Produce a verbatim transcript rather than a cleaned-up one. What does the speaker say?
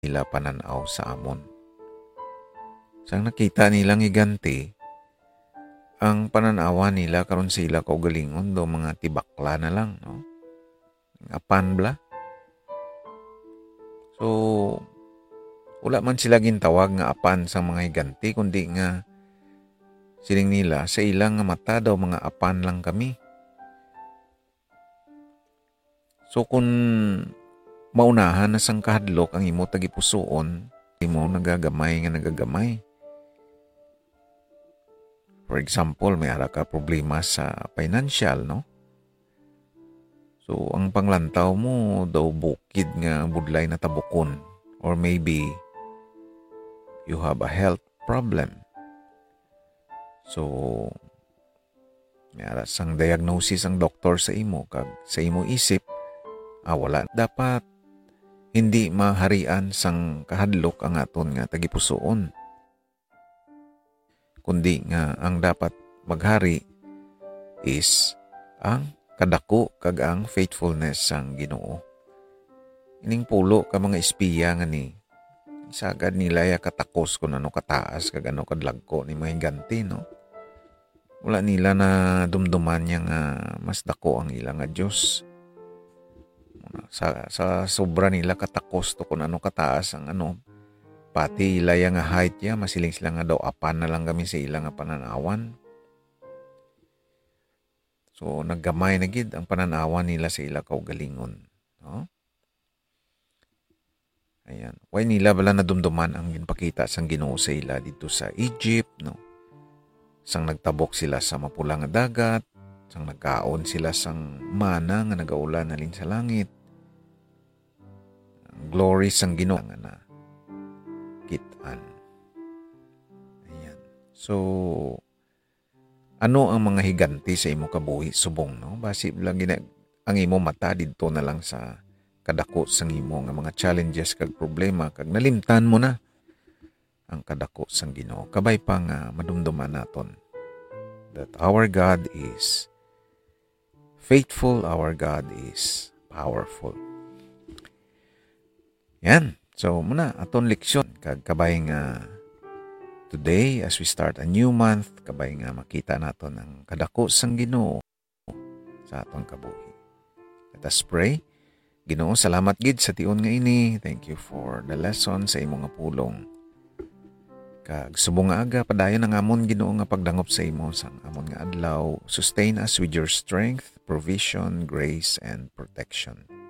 nila pananaw sa amon. Sang nakita nilang higanti, ang pananawa nila karon sila kaugalingon do mga tibakla na lang, no? Apan bla. So, wala man sila gintawag nga apan sa mga higanti, kundi nga siling nila sa ilang nga mata daw mga apan lang kami. So, kung maunahan na sang kahadlok ang imo tagipusoon, imo nagagamay nga nagagamay. For example, may ara ka problema sa financial, no? So, ang panglantaw mo daw bukid nga budlay na tabukon, or maybe you have a health problem. So, may ara sang diagnosis ang doktor sa imo kag sa imo isip, ah wala dapat hindi maharian sang kahadlok ang aton nga tagipusoon. Kundi nga ang dapat maghari is ang kadako kag ang faithfulness sang Ginoo. Ining pulo ka mga espiya nga ni sagad nila ya katakos kung ano kataas kag ano kadlagko ni mga higanti, no? Wala nila na dumduman niya nga mas dako ang ilang nga Diyos. Sa, sa sobra nila katakos to kung ano kataas ang ano, pati ilaya nga height ya, masiling sila nga daw apan na lang kami sa ilang nga pananawan. So, naggamay na gid ang pananawan nila sa ilang kaugalingon. No? Ayan. Why nila bala nadumduman ang ginpakita sang Ginoo sa ila dito sa Egypt, no? Sang nagtabok sila sa mapulang nga dagat, sang nagkaon sila sang mana nga nagaulan nalin sa langit. Ang glory sang Ginoo nga na kitaan. Ayan. So, ano ang mga higanti sa imo kabuhi subong, no? Basi lang gina ang imo mata didto na lang sa kadako sang imo nga mga challenges kag problema kag nalimtan mo na ang kadako sang Ginoo. Kabay pa nga madumduman naton that our God is faithful, our God is powerful. Yan. So, muna, aton leksyon. Kag kabay nga today, as we start a new month, kabay nga makita naton ang kadako sang Ginoo sa aton kabuhi. Let us pray. Ginoo, salamat gid sa tion nga ini. Thank you for the lesson sa imo nga pulong. Kag subong nga aga, padayon ang amon Ginoo nga pagdangop sa imo sang amon nga adlaw. Sustain us with your strength, provision, grace, and protection.